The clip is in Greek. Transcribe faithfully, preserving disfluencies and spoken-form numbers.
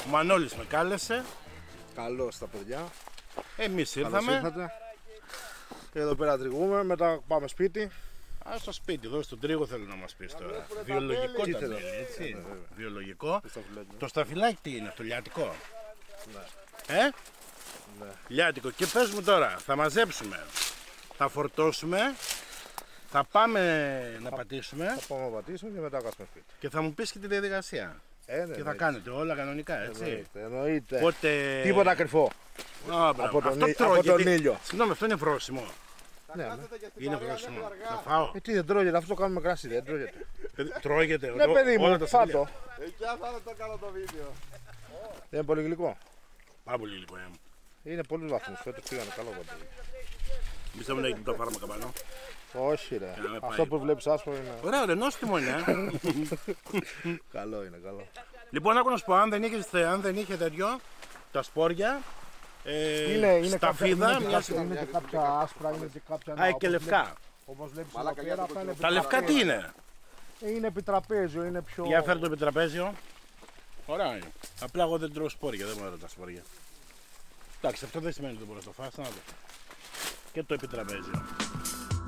Μανώλης με κάλεσε. Καλώς τα παιδιά. Εμείς Καλώς ήρθαμε. ήρθατε. Και εδώ πέρα τριγούμε, μετά πάμε σπίτι. Α, στο σπίτι, εδώ στον τρίγο θέλω να μας πεις τώρα. Βιολογικό Τι τα θέλω. μέλι, έτσι. Ναι, βέβαια. Βιολογικό. σταφυλάκι. Το σταφυλάκι τι είναι, το λιάτικο. Ναι. Ε, Ναι. λιάτικο. Και πες μου τώρα, θα μαζέψουμε, θα φορτώσουμε, θα πάμε να πατήσουμε Θα πάμε να πατήσουμε και μετά κάνουμε σπίτι. και θα μου πεις και τη διαδικασία. Ε, ναι, Και θα εννοείται. κάνετε όλα κανονικά, έτσι. Εννοείται, εννοείται. Οπότε... Τίποτα κρυφό. Α, μπράβο. Από τον Αυτό ήλ- τρώω, από τον γιατί- ήλιο. Συγγνώμη, αυτό είναι βρόσιμο. Ναι, ναι. Είναι βρόσιμο. Να φάω. Ε, τι δεν τρώγεται, αυτό το κάνουμε κράσι, δεν τρώγεται. Ε, Τρώγεται. Ναι, ό- παιδί όλα μου, τα φάτο. σταφυλιά. Εκεί θα το κάνω το βίντεο. Δεν είναι πολύ γλυκό. Πάρα πολύ υλικό. ε. Είναι πολλούς βαθμούς, φέτος πήγανε καλό παντού. Μη θα μην έχει το φάρμακα πάνω. Όχι ρε, με πάει. αυτό που βλέπεις άσπρο είναι... Ωραία, ρε, νόστιμο είναι. ε. Καλό είναι, καλό. Λοιπόν, άκου να σου πω, αν δεν είχε, αν δεν είχε τέτοιο, τα σπόρια, ε, Είναι, είναι σταφίδα, κάποια, είναι, μια... και κάποια, είναι και κάποια άσπρα, είναι και κάποια... Α, και λευκά. Όπως βλέπεις εδώ Μαλάκα, πέρα, για αυτά είναι Τα λευκά τι είναι. Ε, Είναι επιτραπέζιο, είναι πιο... Για φέρ το επιτραπέζιο. Ωραία είναι. Απλά εγώ δεν τρώω σπόρια, δεν μου αρέσουν τα σπόρια. Εντάξει, αυτό δεν σημαίνει ότι δεν μπορείς να το φας, να δω. Και το επιτραπέζιο.